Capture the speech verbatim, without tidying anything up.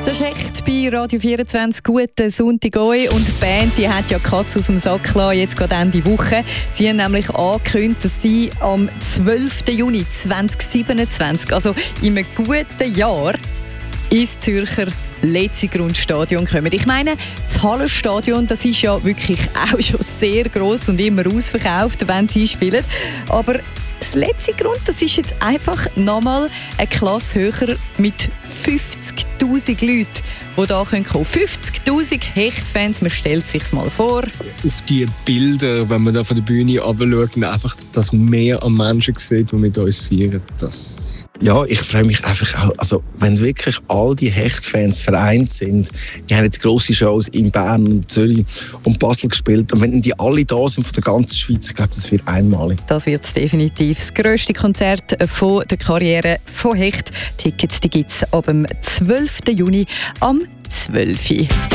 Das ist echt bei Radio vierundzwanzig. Guten Sonntag euch. Und die Band die hat ja die Katze aus dem Sack gelassen, jetzt gerade Ende Woche. Sie haben nämlich angekündigt, dass sie am zwölften Juni zweitausendsiebenundzwanzig, also in einem guten Jahr, ins Zürcher Letzigrund-Stadion kommen. Ich meine, das Hallenstadion, das ist ja wirklich auch schon sehr gross und immer ausverkauft, wenn sie spielen. Aber das Letzigrund, das ist jetzt einfach nochmal eine Klasse höher mit fünfzigtausend Leuten, die hier kommen können. fünfzigtausend Hechtfans, man stellt sich mal vor. Auf die Bilder, wenn man da von der Bühne runterschaut, einfach das Meer an Menschen sieht, die mit uns feiern, das... Ja, ich freue mich einfach auch, also wenn wirklich all die Hechtfans vereint sind, die haben jetzt grosse Shows in Bern, Zürich und Basel gespielt, und wenn die alle da sind von der ganzen Schweiz, ich glaube, das wird einmalig. Das wird definitiv das grösste Konzert von der Karriere von Hecht. Tickets gibt es ab dem zwölften Juni am zwölften Uhr.